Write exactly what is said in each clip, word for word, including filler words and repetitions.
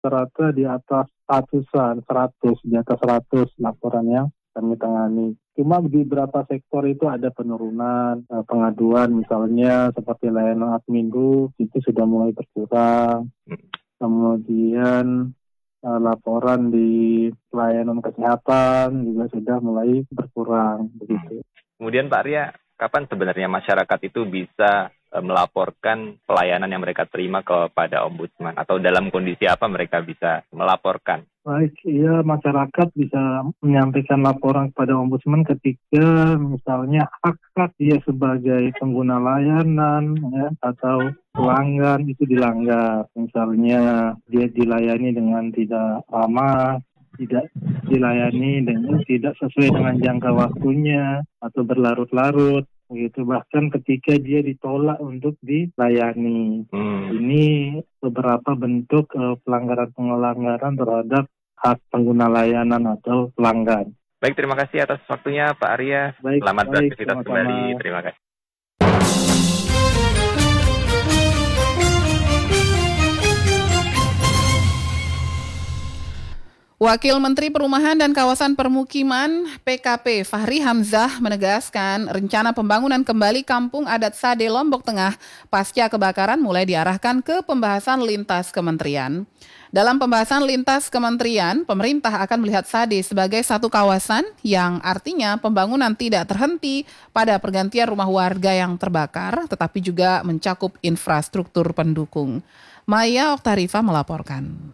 rata di atas ratusan, seratus, di atas seratus laporan yang kami tangani. Cuma di beberapa sektor itu ada penurunan, eh, pengaduan misalnya seperti layanan admindu itu sudah mulai berkurang. Kemudian eh, laporan di pelayanan kesehatan juga sudah mulai berkurang begitu. Kemudian Pak Arya, kapan sebenarnya masyarakat itu bisa eh, melaporkan pelayanan yang mereka terima kepada Ombudsman, atau dalam kondisi apa mereka bisa melaporkan? Baik, ya masyarakat bisa menyampaikan laporan kepada Ombudsman ketika misalnya hak-hak dia sebagai pengguna layanan ya, atau pelanggan itu dilanggar. Misalnya dia dilayani dengan tidak ramah, tidak dilayani dengan tidak sesuai dengan jangka waktunya atau berlarut-larut. Begitu, bahkan ketika dia ditolak untuk dilayani. Hmm. Ini beberapa bentuk uh, pelanggaran-pelanggaran terhadap hak pengguna layanan atau pelanggan. Baik, terima kasih atas waktunya Pak Arya. Baik, selamat baik, beraktivitas kembali. Terima kasih. Wakil Menteri Perumahan dan Kawasan Permukiman P K P Fahri Hamzah menegaskan rencana pembangunan kembali Kampung Adat Sade Lombok Tengah pasca kebakaran mulai diarahkan ke pembahasan lintas kementerian. Dalam pembahasan lintas kementerian, pemerintah akan melihat Sade sebagai satu kawasan yang artinya pembangunan tidak terhenti pada pergantian rumah warga yang terbakar, tetapi juga mencakup infrastruktur pendukung. Maya Oktarifa melaporkan.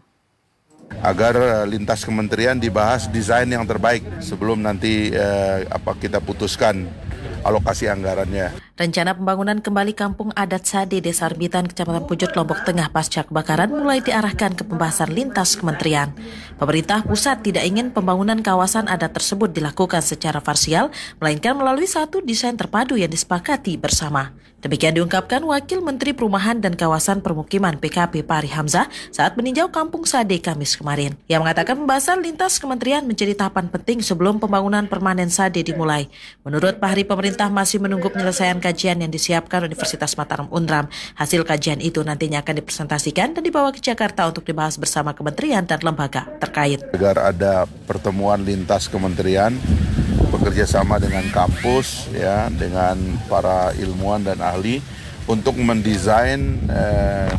Agar lintas kementerian dibahas desain yang terbaik sebelum nanti eh, apa kita putuskan alokasi anggarannya. Rencana pembangunan kembali Kampung Adat Sade Desa Arbitan, Kecamatan Pujut, Lombok Tengah pasca kebakaran mulai diarahkan ke pembahasan lintas kementerian. Pemerintah pusat tidak ingin pembangunan kawasan adat tersebut dilakukan secara parsial, melainkan melalui satu desain terpadu yang disepakati bersama. Demikian diungkapkan Wakil Menteri Perumahan dan Kawasan Permukiman P K P Fahri Hamzah saat meninjau Kampung Sade Kamis kemarin. Ia mengatakan pembahasan lintas kementerian menjadi tahapan penting sebelum pembangunan permanen Sade dimulai. Menurut Fahri, pemerintah masih menunggu penyelesaian kajian yang disiapkan Universitas Mataram Unram. Hasil kajian itu nantinya akan dipresentasikan dan dibawa ke Jakarta untuk dibahas bersama kementerian dan lembaga terkait. Agar ada pertemuan lintas kementerian, bekerja sama dengan kampus, ya, dengan para ilmuwan dan ahli untuk mendesain eh,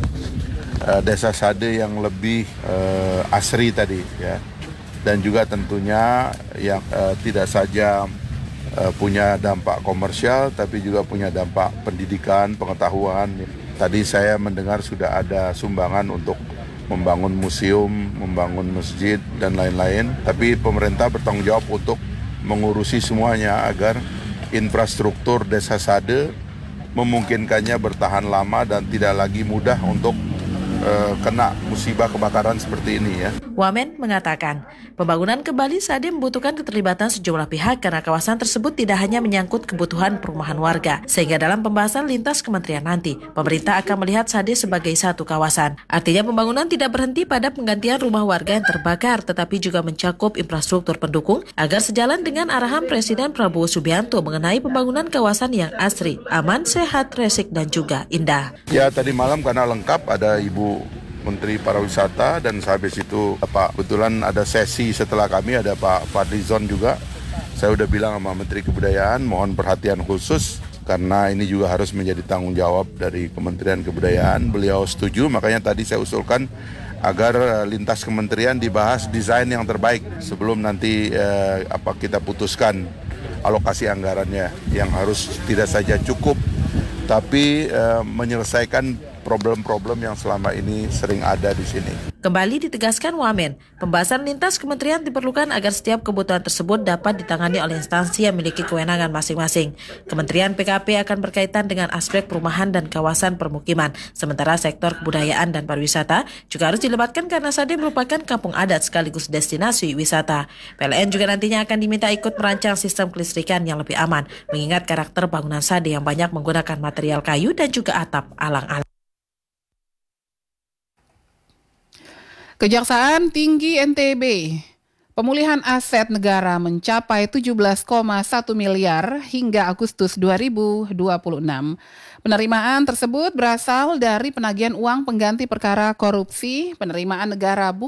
eh, desa Sade yang lebih eh, asri tadi, ya, dan juga tentunya yang eh, tidak saja eh, punya dampak komersial, tapi juga punya dampak pendidikan, pengetahuan. Tadi saya mendengar sudah ada sumbangan untuk membangun museum, membangun masjid dan lain-lain. Tapi pemerintah bertanggung jawab untuk mengurusi semuanya agar infrastruktur desa Sade memungkinkannya bertahan lama dan tidak lagi mudah untuk uh, kena musibah kebakaran seperti ini, ya. Wamen mengatakan, pembangunan kembali Sade membutuhkan keterlibatan sejumlah pihak karena kawasan tersebut tidak hanya menyangkut kebutuhan perumahan warga, sehingga dalam pembahasan lintas kementerian nanti, pemerintah akan melihat Sade sebagai satu kawasan. Artinya pembangunan tidak berhenti pada penggantian rumah warga yang terbakar, tetapi juga mencakup infrastruktur pendukung agar sejalan dengan arahan Presiden Prabowo Subianto mengenai pembangunan kawasan yang asri, aman, sehat, resik, dan juga indah. Ya, tadi malam karena lengkap ada Ibu Menteri Pariwisata dan habis itu Pak, kebetulan ada sesi setelah kami ada Pak Fadlizon juga. Saya udah bilang sama Menteri Kebudayaan mohon perhatian khusus karena ini juga harus menjadi tanggung jawab dari Kementerian Kebudayaan. Beliau setuju, makanya tadi saya usulkan agar lintas kementerian dibahas desain yang terbaik sebelum nanti eh, apa kita putuskan alokasi anggarannya yang harus tidak saja cukup tapi eh, menyelesaikan problem-problem yang selama ini sering ada di sini. Kembali ditegaskan Wamen, pembahasan lintas kementerian diperlukan agar setiap kebutuhan tersebut dapat ditangani oleh instansi yang memiliki kewenangan masing-masing. Kementerian P K P akan berkaitan dengan aspek perumahan dan kawasan permukiman, sementara sektor kebudayaan dan pariwisata juga harus dilebatkan karena Sade merupakan kampung adat sekaligus destinasi wisata. P L N juga nantinya akan diminta ikut merancang sistem kelistrikan yang lebih aman, mengingat karakter bangunan Sade yang banyak menggunakan material kayu dan juga atap alang-alang. Kejaksaan Tinggi N T B, Pemulihan aset negara mencapai tujuh belas koma satu miliar hingga Agustus dua ribu dua puluh enam. Penerimaan tersebut berasal dari penagihan uang pengganti perkara korupsi, penerimaan negara